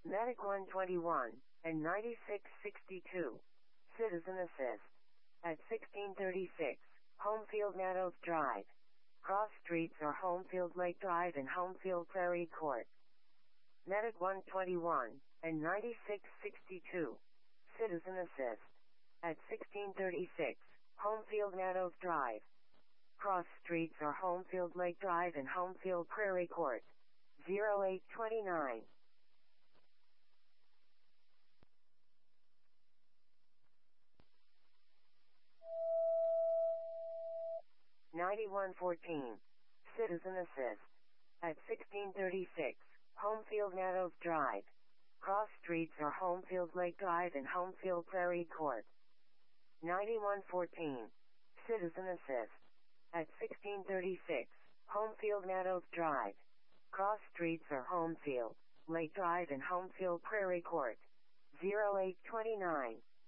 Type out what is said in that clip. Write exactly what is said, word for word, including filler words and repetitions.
Medic one twenty-one and ninety-six sixty-two. Citizen Assist. At sixteen thirty-six, Homefield Meadows Drive. Cross streets are Homefield Lake Drive and Homefield Prairie Court. Medic one twenty-one and ninety-six sixty-two. Citizen Assist. At sixteen thirty-six, Homefield Meadows Drive. Cross streets are Homefield Lake Drive and Homefield Prairie Court. zero eight twenty-nine. ninety-one fourteen. Citizen Assist. At sixteen thirty-six, Homefield Meadows Drive. Cross streets are Homefield Lake Drive and Homefield Prairie Court. ninety-one fourteen. Citizen Assist. At sixteen thirty-six, Homefield Meadows Drive. Cross streets are Homefield Lake Drive and Homefield Prairie Court. zero eight twenty-nine.